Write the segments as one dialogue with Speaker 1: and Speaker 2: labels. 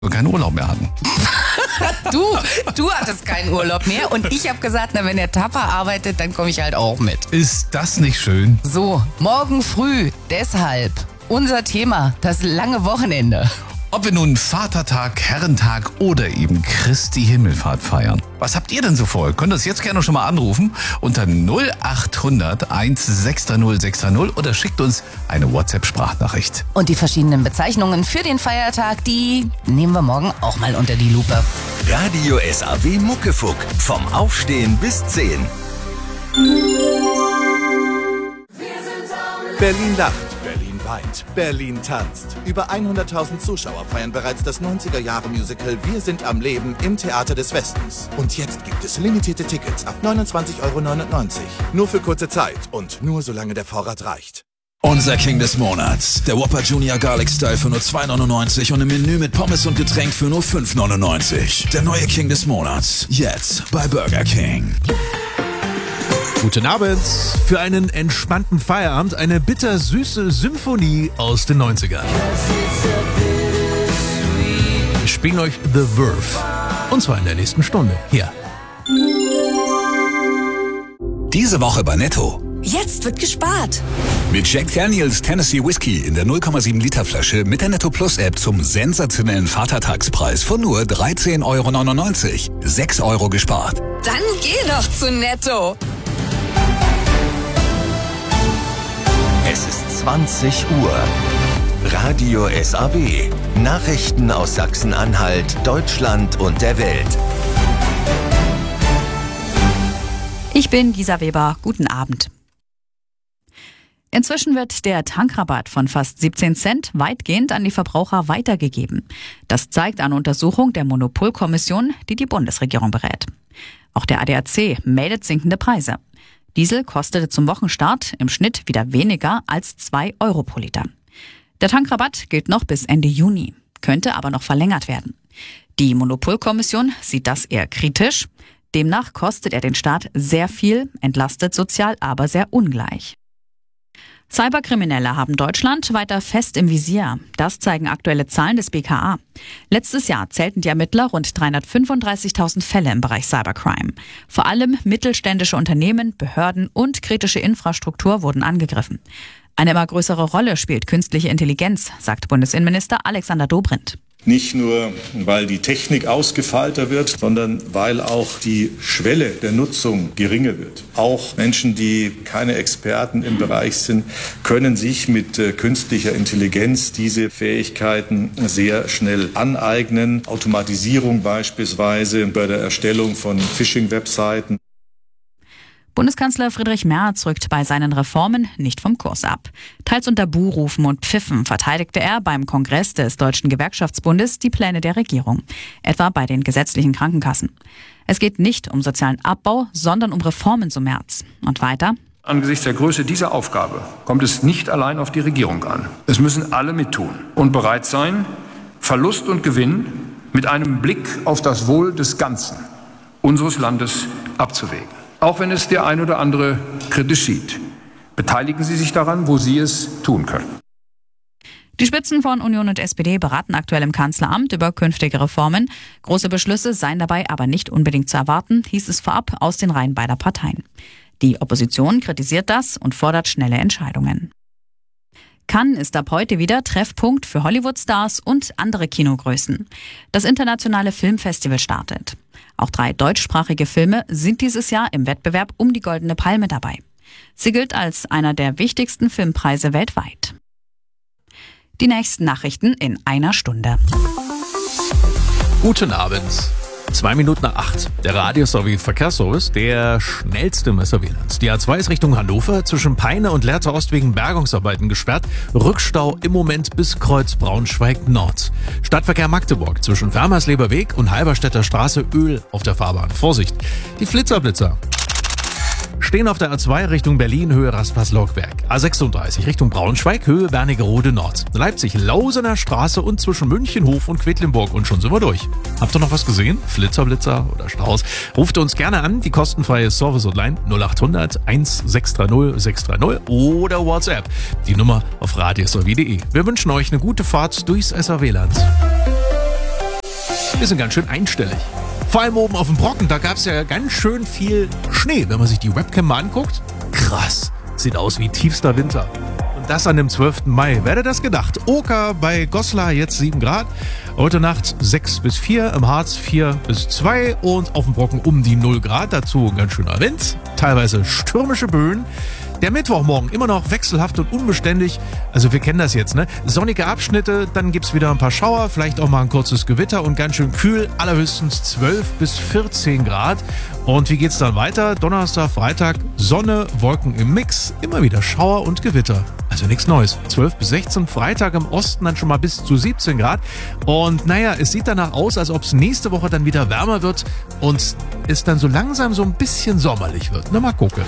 Speaker 1: keinen Urlaub mehr hatten.
Speaker 2: Du hattest keinen Urlaub mehr und ich habe gesagt, na, wenn der Tapper arbeitet, dann komme ich halt auch mit.
Speaker 1: Ist das nicht schön?
Speaker 2: So, morgen früh, deshalb unser Thema, das lange Wochenende.
Speaker 1: Ob wir nun Vatertag, Herrentag oder eben Christi Himmelfahrt feiern. Was habt ihr denn so vor? Ihr könnt uns jetzt gerne schon mal anrufen unter 0800 160 630 oder schickt uns eine WhatsApp-Sprachnachricht.
Speaker 2: Und die verschiedenen Bezeichnungen für den Feiertag, die nehmen wir morgen auch mal unter die Lupe.
Speaker 3: Radio SAW Muckefuck. Vom Aufstehen bis 10.
Speaker 4: Berlin lacht, Berlin weint, Berlin tanzt. Über 100.000 Zuschauer feiern bereits das 90er-Jahre-Musical Wir sind am Leben im Theater des Westens. Und jetzt gibt es limitierte Tickets ab 29,99 €. Nur für kurze Zeit und nur solange der Vorrat reicht.
Speaker 5: Unser King des Monats. Der Whopper Junior Garlic Style für nur 2,99 € und ein Menü mit Pommes und Getränk für nur 5,99 €. Der neue King des Monats. Jetzt bei Burger King.
Speaker 6: Guten Abend. Für einen entspannten Feierabend eine bittersüße Symphonie aus den 90ern. Wir spielen euch The Verve. Und zwar in der nächsten Stunde. Hier.
Speaker 5: Diese Woche bei Netto.
Speaker 7: Jetzt wird gespart.
Speaker 5: Mit Jack Daniels Tennessee Whiskey in der 0,7 Liter Flasche mit der Netto Plus App zum sensationellen Vatertagspreis von nur 13,99 €. 6 € gespart.
Speaker 7: Dann geh doch zu Netto.
Speaker 3: Es ist 20 Uhr. Radio SAW. Nachrichten aus Sachsen-Anhalt, Deutschland und der Welt.
Speaker 8: Ich bin Gisa Weber. Guten Abend. Inzwischen wird der Tankrabatt von fast 17 Cent weitgehend an die Verbraucher weitergegeben. Das zeigt eine Untersuchung der Monopolkommission, die die Bundesregierung berät. Auch der ADAC meldet sinkende Preise. Diesel kostete zum Wochenstart im Schnitt wieder weniger als 2 € pro Liter. Der Tankrabatt gilt noch bis Ende Juni, könnte aber noch verlängert werden. Die Monopolkommission sieht das eher kritisch. Demnach kostet er den Staat sehr viel, entlastet sozial aber sehr ungleich. Cyberkriminelle haben Deutschland weiter fest im Visier. Das zeigen aktuelle Zahlen des BKA. Letztes Jahr zählten die Ermittler rund 335.000 Fälle im Bereich Cybercrime. Vor allem mittelständische Unternehmen, Behörden und kritische Infrastruktur wurden angegriffen. Eine immer größere Rolle spielt künstliche Intelligenz, sagt Bundesinnenminister Alexander Dobrindt.
Speaker 9: Nicht nur, weil die Technik ausgefeilter wird, sondern weil auch die Schwelle der Nutzung geringer wird. Auch Menschen, die keine Experten im Bereich sind, können sich mit künstlicher Intelligenz diese Fähigkeiten sehr schnell aneignen. Automatisierung beispielsweise bei der Erstellung von Phishing-Webseiten.
Speaker 8: Bundeskanzler Friedrich Merz rückt bei seinen Reformen nicht vom Kurs ab. Teils unter Buhrufen und Pfiffen verteidigte er beim Kongress des Deutschen Gewerkschaftsbundes die Pläne der Regierung, etwa bei den gesetzlichen Krankenkassen. Es geht nicht um sozialen Abbau, sondern um Reformen, so Merz. Und weiter:
Speaker 10: Angesichts der Größe dieser Aufgabe kommt es nicht allein auf die Regierung an. Es müssen alle mittun und bereit sein, Verlust und Gewinn mit einem Blick auf das Wohl des Ganzen unseres Landes abzuwägen. Auch wenn es der ein oder andere kritisch sieht. Beteiligen Sie sich daran, wo Sie es tun können.
Speaker 8: Die Spitzen von Union und SPD beraten aktuell im Kanzleramt über künftige Reformen. Große Beschlüsse seien dabei aber nicht unbedingt zu erwarten, hieß es vorab aus den Reihen beider Parteien. Die Opposition kritisiert das und fordert schnelle Entscheidungen. Cannes ist ab heute wieder Treffpunkt für Hollywood-Stars und andere Kinogrößen. Das internationale Filmfestival startet. Auch 3 deutschsprachige Filme sind dieses Jahr im Wettbewerb um die Goldene Palme dabei. Sie gilt als einer der wichtigsten Filmpreise weltweit. Die nächsten Nachrichten in einer Stunde.
Speaker 6: Guten Abend. 2 Minuten nach 8. Der Radio-Verkehrsservice, der schnellste im Sauerland. Die A2 ist Richtung Hannover, zwischen Peine und Lehrte Ost wegen Bergungsarbeiten gesperrt. Rückstau im Moment bis Kreuz Braunschweig Nord. Stadtverkehr Magdeburg, zwischen Wermersleber Weg und Halberstädter Straße Öl auf der Fahrbahn. Vorsicht, die Flitzer. Stehen auf der A2 Richtung Berlin, Höhe Raspass-Lockberg. A36 Richtung Braunschweig, Höhe Wernigerode Nord. Leipzig, Lausener Straße und zwischen Münchenhof und Quedlinburg. Und schon sind wir durch. Habt ihr noch was gesehen? Flitzer oder Staus? Ruft uns gerne an, die kostenfreie Service-Hotline 0800 1630 630 oder WhatsApp. Die Nummer auf radiosw.de. Wir wünschen euch eine gute Fahrt durchs SAW-Land. Wir sind ganz schön einstellig. Vor allem oben auf dem Brocken, da gab es ja ganz schön viel Schnee. Wenn man sich die Webcam mal anguckt, krass, sieht aus wie tiefster Winter. Und das an dem 12. Mai. Wer hätte das gedacht? Oker bei Goslar jetzt 7 Grad. Heute Nacht 6 bis 4, im Harz 4 bis 2 und auf dem Brocken um die 0 Grad. Dazu ein ganz schöner Wind, teilweise stürmische Böen. Der Mittwochmorgen immer noch wechselhaft und unbeständig. Also wir kennen das jetzt, ne? Sonnige Abschnitte, dann gibt's wieder ein paar Schauer, vielleicht auch mal ein kurzes Gewitter und ganz schön kühl. Allerhöchstens 12 bis 14 Grad. Und wie geht's dann weiter? Donnerstag, Freitag, Sonne, Wolken im Mix, immer wieder Schauer und Gewitter. Also nichts Neues. 12 bis 16, Freitag im Osten dann schon mal bis zu 17 Grad. Und naja, es sieht danach aus, als ob es nächste Woche dann wieder wärmer wird und es dann so langsam so ein bisschen sommerlich wird. Na, mal gucken.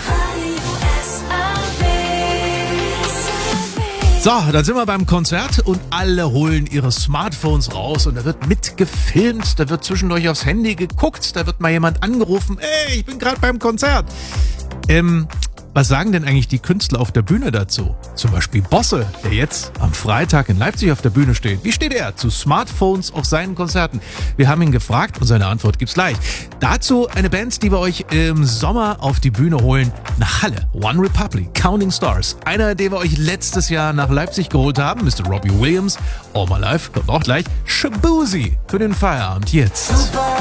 Speaker 6: So, dann sind wir beim Konzert und alle holen ihre Smartphones raus und da wird mitgefilmt, da wird zwischendurch aufs Handy geguckt, da wird mal jemand angerufen, ey, ich bin gerade beim Konzert. Was sagen denn eigentlich die Künstler auf der Bühne dazu? Zum Beispiel Bosse, der jetzt am Freitag in Leipzig auf der Bühne steht. Wie steht er zu Smartphones auf seinen Konzerten? Wir haben ihn gefragt und seine Antwort gibt's gleich. Dazu eine Band, die wir euch im Sommer auf die Bühne holen, nach Halle. One Republic, Counting Stars. Einer, den wir euch letztes Jahr nach Leipzig geholt haben, Mr. Robbie Williams. All My Life kommt auch gleich. Shaboozey für den Feierabend jetzt.